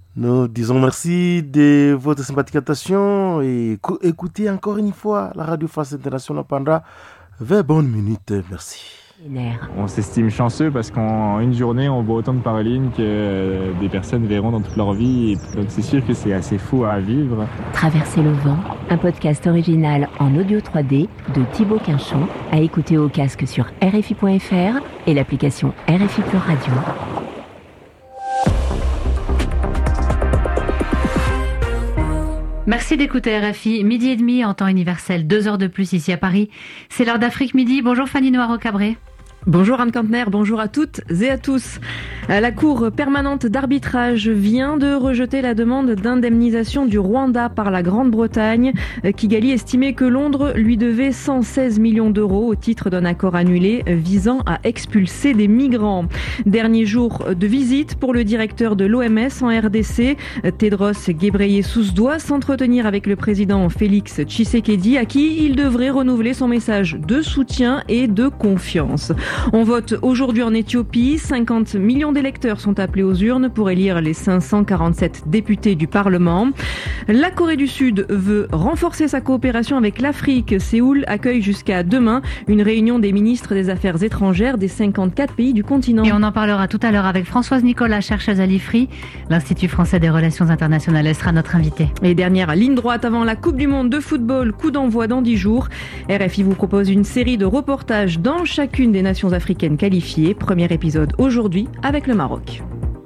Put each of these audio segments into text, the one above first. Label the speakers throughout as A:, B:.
A: Nous disons merci de votre sympathique attention et écoutez encore une fois la Radio France Internationale pendant 20 bonnes minutes. Merci.
B: On s'estime chanceux parce qu'en une journée, on voit autant de parolignes que des personnes verront dans toute leur vie. Et donc c'est sûr que c'est assez fou à vivre.
C: Traverser le vent, un podcast original en audio 3D de Thibaut Quinchon, à écouter au casque sur RFI.fr et l'application RFI Pure Radio.
D: Merci d'écouter RFI, 12h30 en temps universel, 2 heures de plus ici à Paris. C'est l'heure d'Afrique Midi. Bonjour Fanny Noiro-Cabré.
E: Bonjour Anne Kantner, bonjour à toutes et à tous. La Cour permanente d'arbitrage vient de rejeter la demande d'indemnisation du Rwanda par la Grande-Bretagne. Kigali estimait que Londres lui devait 116 millions d'euros au titre d'un accord annulé visant à expulser des migrants. Dernier jour de visite pour le directeur de l'OMS en RDC. Tedros Ghebreyesus doit s'entretenir avec le président Félix Tshisekedi, à qui il devrait renouveler son message de soutien et de confiance. On vote aujourd'hui en Éthiopie. 50 millions d'électeurs sont appelés aux urnes pour élire les 547 députés du Parlement. La Corée du Sud veut renforcer sa coopération avec l'Afrique. Séoul accueille jusqu'à demain une réunion des ministres des Affaires étrangères des 54 pays du continent.
D: Et on en parlera tout à l'heure avec Françoise Nicolas, chercheuse à l'IFRI. L'Institut français des relations internationales, elle sera notre invitée.
E: Et dernière ligne droite avant la Coupe du Monde de football, coup d'envoi dans 10 jours. RFI vous propose une série de reportages dans chacune des nations africaines qualifiées. Premier épisode aujourd'hui avec le Maroc.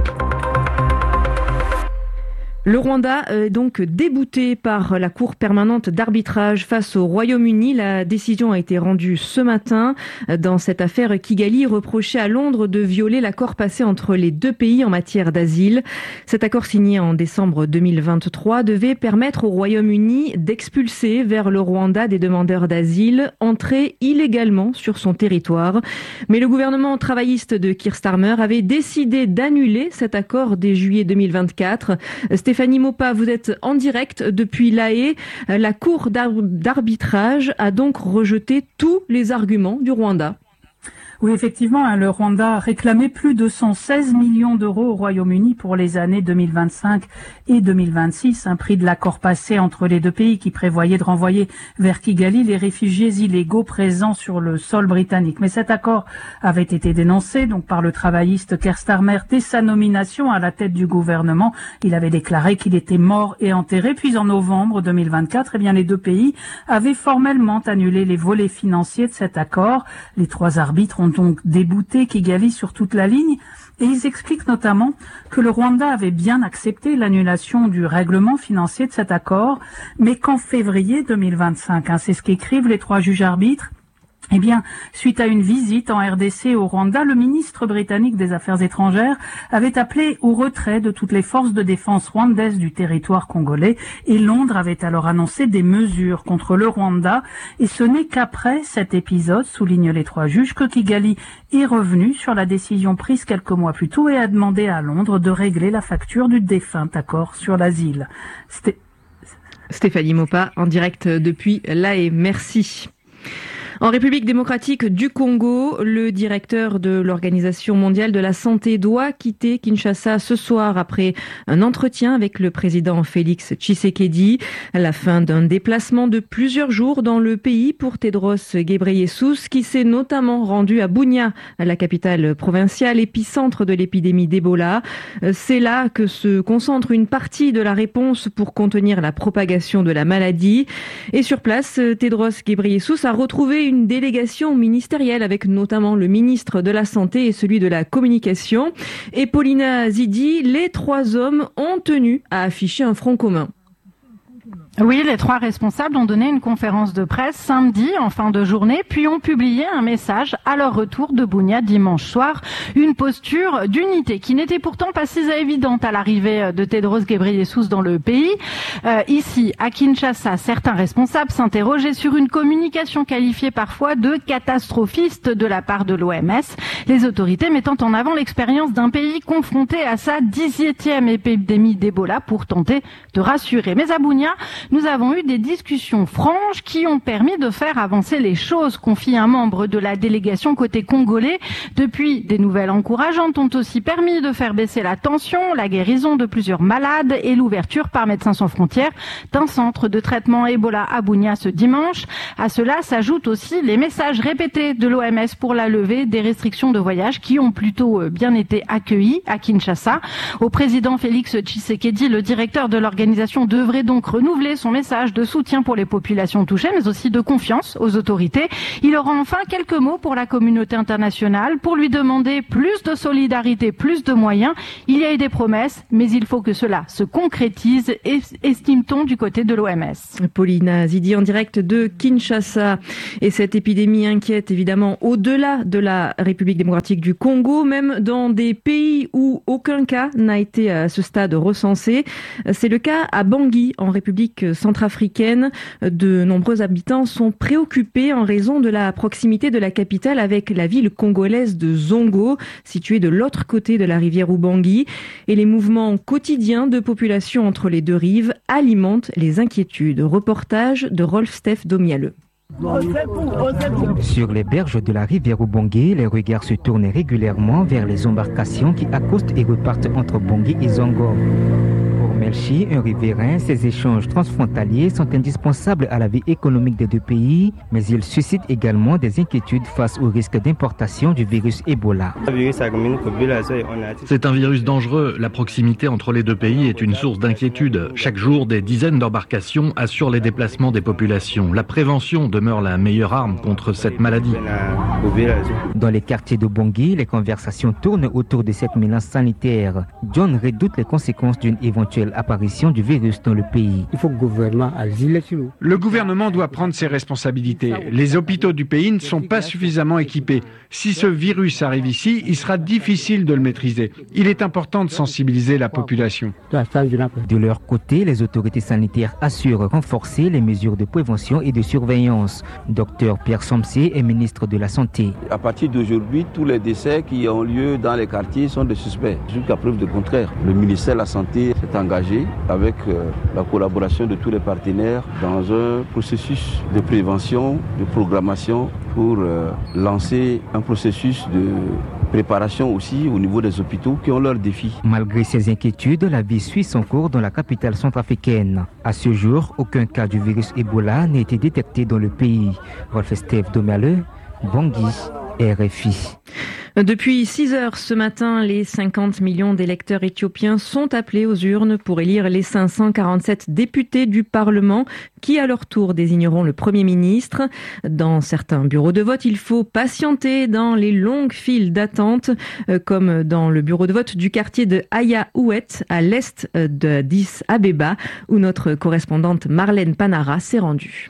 E: Le Rwanda est donc débouté par la Cour permanente d'arbitrage face au Royaume-Uni. La décision a été rendue ce matin. Dans cette affaire, Kigali reprochait à Londres de violer l'accord passé entre les deux pays en matière d'asile. Cet accord signé en décembre 2023 devait permettre au Royaume-Uni d'expulser vers le Rwanda des demandeurs d'asile entrés illégalement sur son territoire. Mais le gouvernement travailliste de Keir Starmer avait décidé d'annuler cet accord dès juillet 2024. Stéphanie Mopa, vous êtes en direct depuis La Haye. La Cour d'arbitrage a donc rejeté tous les arguments du Rwanda.
F: Oui, effectivement, le Rwanda réclamait plus de 116 millions d'euros au Royaume-Uni pour les années 2025 et 2026, un prix de l'accord passé entre les deux pays qui prévoyait de renvoyer vers Kigali les réfugiés illégaux présents sur le sol britannique. Mais cet accord avait été dénoncé donc par le travailliste Keir Starmer dès sa nomination à la tête du gouvernement. Il avait déclaré qu'il était mort et enterré. Puis en novembre 2024, les deux pays avaient formellement annulé les volets financiers de cet accord. Les trois arbitres ont donc débouté Kigali sur toute la ligne et ils expliquent notamment que le Rwanda avait bien accepté l'annulation du règlement financier de cet accord, mais qu'en février 2025, c'est ce qu'écrivent les trois juges arbitres, suite à une visite en RDC au Rwanda, le ministre britannique des Affaires étrangères avait appelé au retrait de toutes les forces de défense rwandaises du territoire congolais et Londres avait alors annoncé des mesures contre le Rwanda. Et ce n'est qu'après cet épisode, soulignent les trois juges, que Kigali est revenu sur la décision prise quelques mois plus tôt et a demandé à Londres de régler la facture du défunt accord sur l'asile.
E: Stéphanie Mopa en direct depuis La Haye. Merci. En République démocratique du Congo, le directeur de l'Organisation mondiale de la santé doit quitter Kinshasa ce soir après un entretien avec le président Félix Tshisekedi. La fin d'un déplacement de plusieurs jours dans le pays pour Tedros Ghebreyesus, qui s'est notamment rendu à Bunia, la capitale provinciale, épicentre de l'épidémie d'Ebola. C'est là que se concentre une partie de la réponse pour contenir la propagation de la maladie. Et sur place, Tedros Ghebreyesus a retrouvé une délégation ministérielle avec notamment le ministre de la Santé et celui de la Communication. Et Paulina Zidi, les trois hommes ont tenu à afficher un front commun.
G: Oui, les trois responsables ont donné une conférence de presse samedi en fin de journée, puis ont publié un message à leur retour de Bunia dimanche soir. Une posture d'unité qui n'était pourtant pas si évidente à l'arrivée de Tedros Ghebreyesus dans le pays. Ici, à Kinshasa, certains responsables s'interrogeaient sur une communication qualifiée parfois de catastrophiste de la part de l'OMS, les autorités mettant en avant l'expérience d'un pays confronté à sa 17e épidémie d'Ebola pour tenter de rassurer. Mais à Bunia, nous avons eu des discussions franches qui ont permis de faire avancer les choses, confie un membre de la délégation côté congolais. Depuis, des nouvelles encourageantes ont aussi permis de faire baisser la tension, la guérison de plusieurs malades et l'ouverture par Médecins sans frontières d'un centre de traitement Ebola à Bunia ce dimanche. À cela s'ajoutent aussi les messages répétés de l'OMS pour la levée des restrictions de voyage qui ont plutôt bien été accueillis à Kinshasa. Au président Félix Tshisekedi, le directeur de l'organisation devrait donc renouveler son message de soutien pour les populations touchées, mais aussi de confiance aux autorités. Il aura enfin quelques mots pour la communauté internationale, pour lui demander plus de solidarité, plus de moyens. Il y a eu des promesses, mais il faut que cela se concrétise, estime-t-on du côté de l'OMS.
E: Paulina Zidi en direct de Kinshasa. Et cette épidémie inquiète évidemment au-delà de la République démocratique du Congo, même dans des pays où aucun cas n'a été à ce stade recensé. C'est le cas à Bangui, en République centrafricaine. De nombreux habitants sont préoccupés en raison de la proximité de la capitale avec la ville congolaise de Zongo, située de l'autre côté de la rivière Ubangui. Et les mouvements quotidiens de population entre les deux rives alimentent les inquiétudes. Reportage de Rolf-Steph Domialeux.
H: Sur les berges de la rivière Ubangui, les regards se tournent régulièrement vers les embarcations qui accostent et repartent entre Bangui et Zongo. Pour Melchi, un riverain, ces échanges transfrontaliers sont indispensables à la vie économique des deux pays, mais ils suscitent également des inquiétudes face au risque d'importation du virus Ebola.
I: C'est un virus dangereux. La proximité entre les deux pays est une source d'inquiétude. Chaque jour, des dizaines d'embarcations assurent les déplacements des populations. La prévention demeure la meilleure arme contre cette maladie.
H: Dans les quartiers de Bangui, les conversations tournent autour de cette menace sanitaire. John redoute les conséquences d'une éventuelle apparition du virus dans le pays.
J: Le gouvernement doit prendre ses responsabilités. Les hôpitaux du pays ne sont pas suffisamment équipés. Si ce virus arrive ici, il sera difficile de le maîtriser. Il est important de sensibiliser la population.
H: De leur côté, les autorités sanitaires assurent renforcer les mesures de prévention et de surveillance. Docteur Pierre Somsé est ministre de la Santé.
K: À partir d'aujourd'hui, tous les décès qui ont lieu dans les quartiers sont des suspects. Jusqu'à preuve du contraire, le ministère de la Santé s'est engagé avec la collaboration de tous les partenaires dans un processus de prévention, de programmation pour lancer un processus de préparation aussi au niveau des hôpitaux qui ont leurs défis.
H: Malgré ces inquiétudes, la vie suit son cours dans la capitale centrafricaine. À ce jour, aucun cas du virus Ebola n'a été détecté dans le pays. Rolf-Steph Domialeux, Bangui, RFI.
E: Depuis 6 heures ce matin, les 50 millions d'électeurs éthiopiens sont appelés aux urnes pour élire les 547 députés du Parlement qui, à leur tour, désigneront le Premier ministre. Dans certains bureaux de vote, il faut patienter dans les longues files d'attente, comme dans le bureau de vote du quartier de Aya-Ouet, à l'est d'Addis Abeba, où notre correspondante Marlène Panara s'est rendue.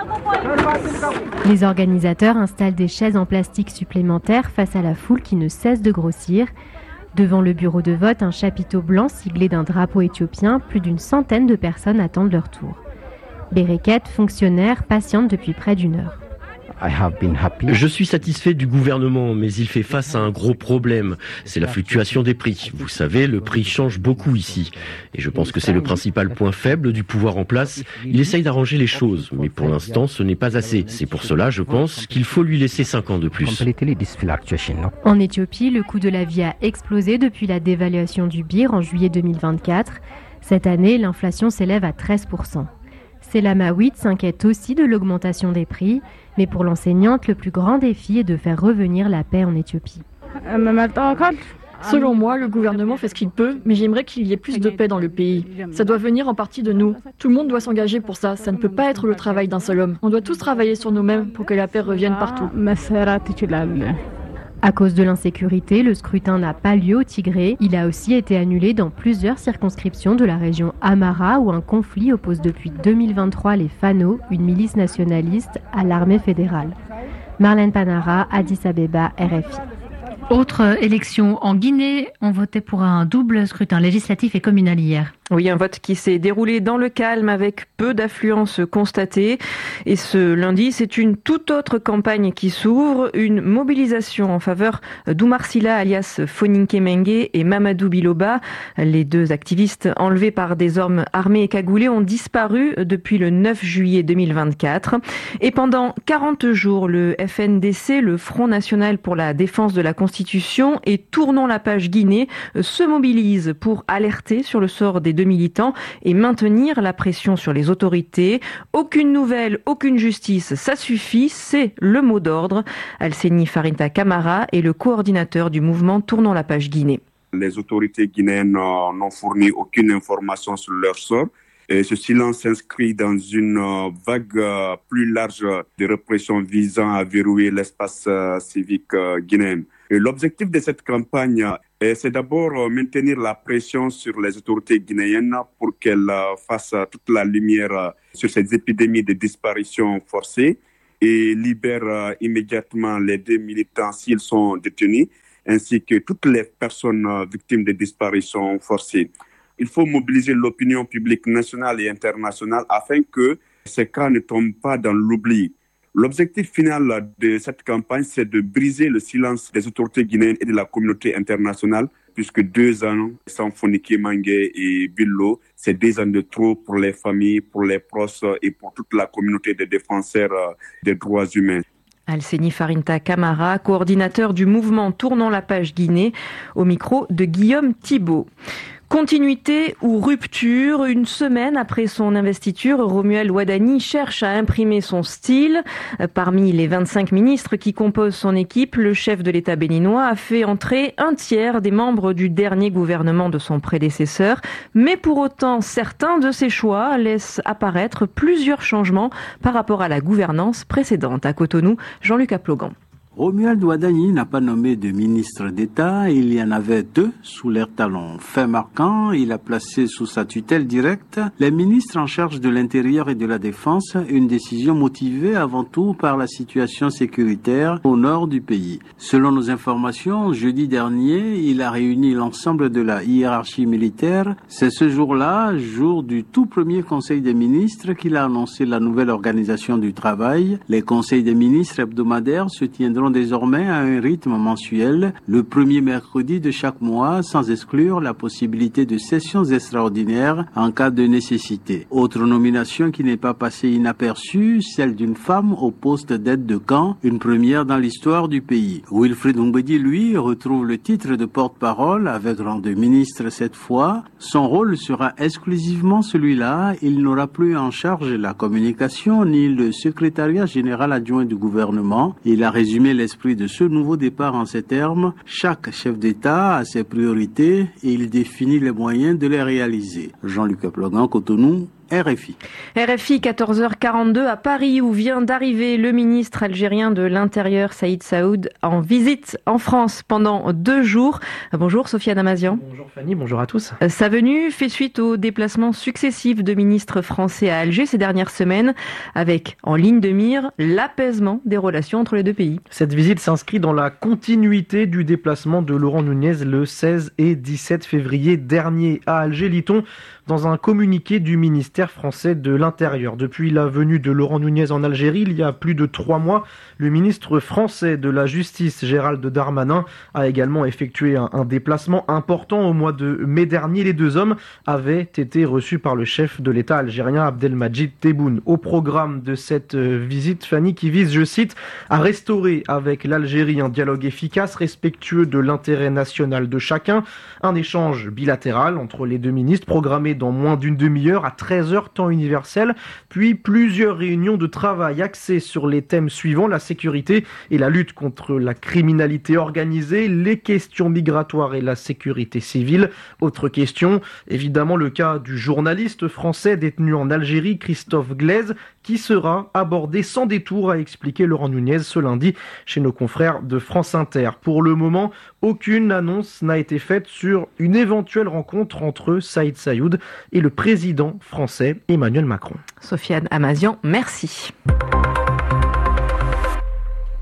L: Les organisateurs installent des chaises en plastique supplémentaires face à la foule qui ne cesse de grossir. Devant le bureau de vote, un chapiteau blanc siglé d'un drapeau éthiopien, plus d'une centaine de personnes attendent leur tour. Bereket, fonctionnaire, patiente depuis près d'une heure.
M: Je suis satisfait du gouvernement, mais il fait face à un gros problème. C'est la fluctuation des prix. Vous savez, le prix change beaucoup ici. Et je pense que c'est le principal point faible du pouvoir en place. Il essaye d'arranger les choses, mais pour l'instant, ce n'est pas assez. C'est pour cela, je pense, qu'il faut lui laisser 5 ans de plus.
L: En Éthiopie, le coût de la vie a explosé depuis la dévaluation du birr en juillet 2024. Cette année, l'inflation s'élève à 13%. Selama Wit s'inquiète aussi de l'augmentation des prix, mais pour l'enseignante, le plus grand défi est de faire revenir la paix en Éthiopie.
N: Selon moi, le gouvernement fait ce qu'il peut, mais j'aimerais qu'il y ait plus de paix dans le pays. Ça doit venir en partie de nous. Tout le monde doit s'engager pour ça. Ça ne peut pas être le travail d'un seul homme. On doit tous travailler sur nous-mêmes pour que la paix revienne partout.
L: À cause de l'insécurité, le scrutin n'a pas lieu au Tigré. Il a aussi été annulé dans plusieurs circonscriptions de la région Amhara où un conflit oppose depuis 2023 les Fano, une milice nationaliste, à l'armée fédérale. Marlène Panara, Addis Abeba, RFI.
D: Autre élection en Guinée, on votait pour un double scrutin législatif et communal hier.
E: Oui, un vote qui s'est déroulé dans le calme avec peu d'affluence constatée. Et ce lundi, c'est une toute autre campagne qui s'ouvre, une mobilisation en faveur d'Oumar Silla alias Foninke Mengue et Mamadou Biloba. Les deux activistes enlevés par des hommes armés et cagoulés ont disparu depuis le 9 juillet 2024. Et pendant 40 jours, le FNDC, le Front National pour la Défense de la Constitution et Tournons la page Guinée se mobilisent pour alerter sur le sort des deux militants et maintenir la pression sur les autorités. Aucune nouvelle, aucune justice, ça suffit, c'est le mot d'ordre. Alseni Farinta Camara est le coordinateur du mouvement Tournons la page Guinée.
O: Les autorités guinéennes n'ont fourni aucune information sur leur sort. Et ce silence s'inscrit dans une vague plus large de répression visant à verrouiller l'espace civique guinéen. Et l'objectif de cette campagne, c'est d'abord maintenir la pression sur les autorités guinéennes pour qu'elles fassent toute la lumière sur ces épidémies de disparition forcée et libèrent immédiatement les deux militants s'ils sont détenus, ainsi que toutes les personnes victimes de disparitions forcées. Il faut mobiliser l'opinion publique nationale et internationale afin que ces cas ne tombent pas dans l'oubli. L'objectif final de cette campagne, c'est de briser le silence des autorités guinéennes et de la communauté internationale, puisque 2 ans sans Foninke Mengue et Bilo, c'est 2 ans de trop pour les familles, pour les proches et pour toute la communauté des défenseurs des droits humains.
E: Alseni Farinta Camara, coordinateur du mouvement Tournons la page Guinée, au micro de Guillaume Thibault. Continuité ou rupture, une semaine après son investiture, Romuald Wadani cherche à imprimer son style. Parmi les 25 ministres qui composent son équipe, le chef de l'État béninois a fait entrer 1/3 des membres du dernier gouvernement de son prédécesseur. Mais pour autant, certains de ses choix laissent apparaître plusieurs changements par rapport à la gouvernance précédente. À Cotonou, Jean-Luc Aplogan.
P: Romuald Wadani n'a pas nommé de ministre d'État, il y en avait 2 sous leur talon. Fait marquant, il a placé sous sa tutelle directe les ministres en charge de l'Intérieur et de la Défense, une décision motivée avant tout par la situation sécuritaire au nord du pays. Selon nos informations, jeudi dernier, il a réuni l'ensemble de la hiérarchie militaire. C'est ce jour-là, jour du tout premier Conseil des ministres, qu'il a annoncé la nouvelle organisation du travail. Les conseils des ministres hebdomadaires se tiendront désormais à un rythme mensuel, le premier mercredi de chaque mois, sans exclure la possibilité de sessions extraordinaires en cas de nécessité. Autre nomination qui n'est pas passée inaperçue, celle d'une femme au poste d'aide de camp, une première dans l'histoire du pays. Wilfried Ngwedi, lui, retrouve le titre de porte-parole avec rang de ministre cette fois. Son rôle sera exclusivement celui-là. Il n'aura plus en charge la communication ni le secrétariat général adjoint du gouvernement. Il a résumé l'esprit de ce nouveau départ en ces termes. Chaque chef d'État a ses priorités et il définit les moyens de les réaliser. Jean-Luc Aplogan, Cotonou, RFI.
E: RFI 14h42 à Paris où vient d'arriver le ministre algérien de l'Intérieur Saïd Saoud en visite en France pendant 2 jours. Bonjour Sofiane Amazian.
Q: Bonjour Fanny, bonjour à tous.
E: Sa venue fait suite aux déplacements successifs de ministres français à Alger ces dernières semaines avec en ligne de mire l'apaisement des relations entre les deux pays.
Q: Cette visite s'inscrit dans la continuité du déplacement de Laurent Nunez le 16 et 17 février dernier à Alger, lit-on dans un communiqué du ministère français de l'Intérieur. Depuis la venue de Laurent Nunez en Algérie, il y a plus de 3 mois, le ministre français de la Justice, Gérald Darmanin, a également effectué un déplacement important au mois de mai dernier. Les 2 hommes avaient été reçus par le chef de l'État algérien, Abdelmadjid Tebboune. Au programme de cette visite, Fanny, qui vise, je cite, à restaurer avec l'Algérie un dialogue efficace, respectueux de l'intérêt national de chacun, un échange bilatéral entre les 2 ministres, programmé dans moins d'une demi-heure à 13h temps universel, puis plusieurs réunions de travail axées sur les thèmes suivants, la sécurité et la lutte contre la criminalité organisée, les questions migratoires et la sécurité civile. Autre question, évidemment le cas du journaliste français détenu en Algérie, Christophe Glaise, qui sera abordé sans détour, a expliqué Laurent Nunez ce lundi chez nos confrères de France Inter. Pour le moment, aucune annonce n'a été faite sur une éventuelle rencontre entre Saïd Saoud et le président français Emmanuel Macron.
E: Sofiane Amazian, merci.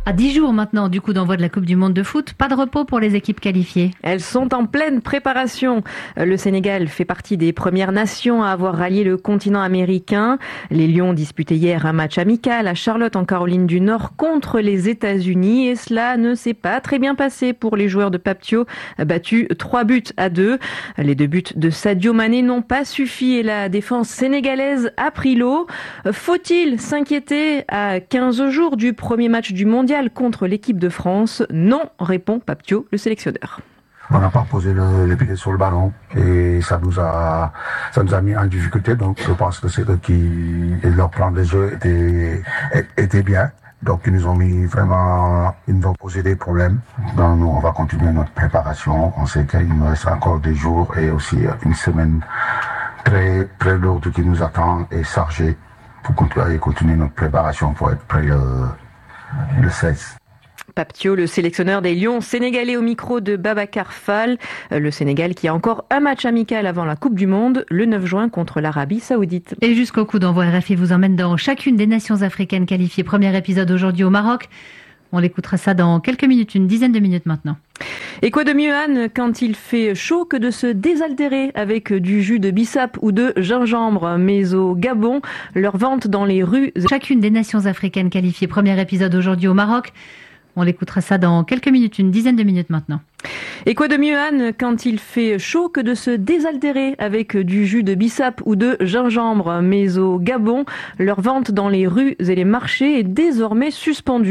D: À 10 jours maintenant du coup d'envoi de la Coupe du Monde de foot, pas de repos pour les équipes qualifiées.
E: Elles sont en pleine préparation. Le Sénégal fait partie des premières nations à avoir rallié le continent américain. Les Lions disputaient hier un match amical à Charlotte en Caroline du Nord contre les États-Unis et cela ne s'est pas très bien passé pour les joueurs de Pape Thiaw, battus 3-2. Les 2 buts de Sadio Mané n'ont pas suffi et la défense sénégalaise a pris l'eau. Faut-il s'inquiéter à 15 jours du premier match du mondial contre l'équipe de France? Non, répond Pape Thiaw, le sélectionneur.
R: On n'a pas posé les pieds sur le ballon et ça nous a mis en difficulté. Donc je pense que c'est eux leur plan de jeu était bien. Donc ils nous ont posé des problèmes. Donc nous on va continuer notre préparation. On sait qu'il nous reste encore des jours et aussi une semaine très très lourde qui nous attend et chargée pour continuer notre préparation pour être prêt le 16.
E: Pape Thiaw, le sélectionneur des Lions sénégalais au micro de Babacar Fall. Le Sénégal qui a encore un match amical avant la Coupe du Monde, le 9 juin contre l'Arabie Saoudite.
D: Et jusqu'au coup d'envoi, RFI vous emmène dans chacune des nations africaines qualifiées. Premier épisode aujourd'hui au Maroc. On l'écoutera ça dans quelques minutes, une dizaine de minutes maintenant.
E: Et quoi de mieux, Anne, quand il fait chaud que de se désaltérer avec du jus de bissap ou de gingembre. Mais au Gabon, leur vente dans les rues...
D: Chacune des nations africaines qualifiées. Premier épisode aujourd'hui au Maroc. On l'écoutera ça dans quelques minutes, une dizaine de minutes maintenant.
E: Et quoi de mieux, Anne, quand il fait chaud que de se désaltérer avec du jus de bissap ou de gingembre. Mais au Gabon, leur vente dans les rues et les marchés est désormais suspendue.